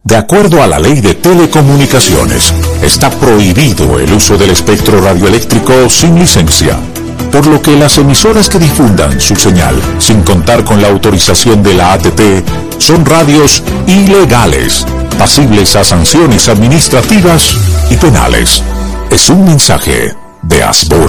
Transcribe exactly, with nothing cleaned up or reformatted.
De acuerdo a la Ley de Telecomunicaciones, está prohibido el uso del espectro radioeléctrico sin licencia, por lo que las emisoras que difundan su señal sin contar con la autorización de la A T T son radios ilegales, pasibles a sanciones administrativas y penales. Es un mensaje de Asbor.